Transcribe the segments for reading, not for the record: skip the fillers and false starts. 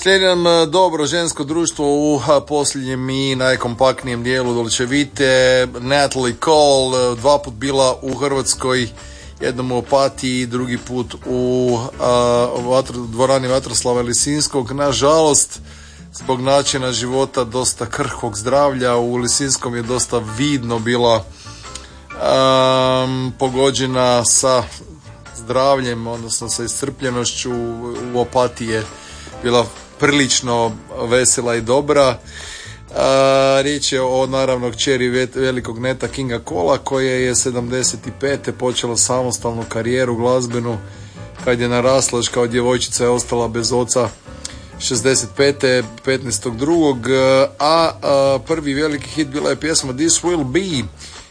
Slijedi nam dobro žensko društvo u posljednjem i najkompaktnijem dijelu Dolce Vite. Natalie Cole, dva put bila u Hrvatskoj, jednom u Opatiji, drugi put u dvorani Vatroslava Lisinskog. Nažalost, zbog načina života dosta krhkog zdravlja, u Lisinskom je dosta vidno bila pogođena sa zdravljem, odnosno sa iscrpljenošću. U Opatiji je bila prilično vesela i dobra. Riječ je o naravno kćeri velikog Neta Kinga Cola, koja je 75. počela samostalnu karijeru glazbenu kad je narasla, još kao djevojčica je ostala bez oca 65. 15.2. A prvi veliki hit bila je pjesma This Will Be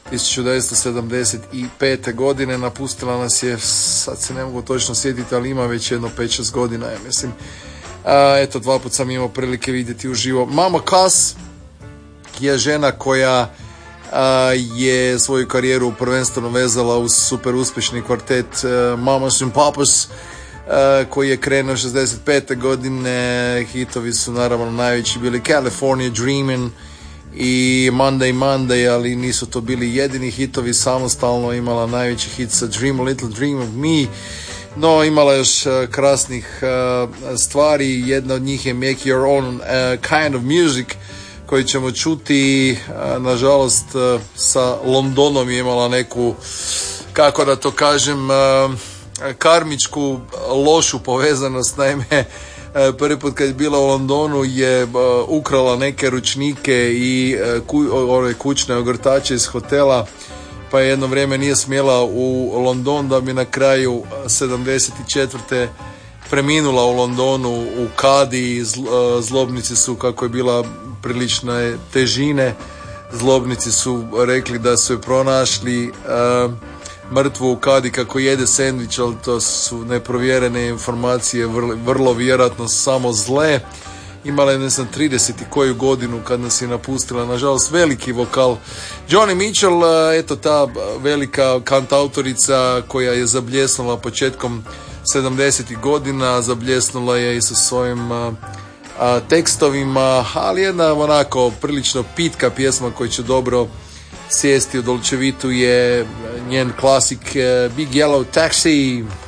1975. godine. Napustila nas je, sad se ne mogu točno sjetiti, ali ima već jedno 5-6 godina, ja mislim. Eto, dva put sam imao prilike vidjeti uživo. Mama Cass je žena koja je svoju karijeru prvenstveno vezala uz super uspješni kvartet Mamas and Papas, koji je krenuo 65. godine. Hitovi su naravno najveći bili California Dreamin' i Monday, ali nisu to bili jedini hitovi. Samostalno imala najveći hit sa Dream a Little Dream of Me, no imala još krasnih stvari. Jedna od njih je Make Your Own Kind of Music, koji ćemo čuti. Nažalost, sa Londonom je imala neku, kako da to kažem, karmičku lošu povezanost. Naime, prvi put kad je bila u Londonu je ukrala neke ručnike i ove kućne ogrtače iz hotela, pa je jedno vrijeme nije smjela u London, da bi na kraju 74. preminula u Londonu u kadi. Zlobnici su, kako je bila prilične težine, zlobnici su rekli da su je pronašli mrtvu u kadi kako jede sendvič, ali to su neprovjerene informacije, vrlo vjerojatno samo zle. Imala je, ne znam, 30 i koju godinu kad nas je napustila. Nažalost, veliki vokal. Joni Mitchell, eto ta velika kantautorica koja je zabljesnula početkom 70. godina, zabljesnula je i sa svojim tekstovima, ali jedna onako prilično pitka pjesma koja će dobro sjesti u Dolce Vitu je njen klasik Big Yellow Taxi.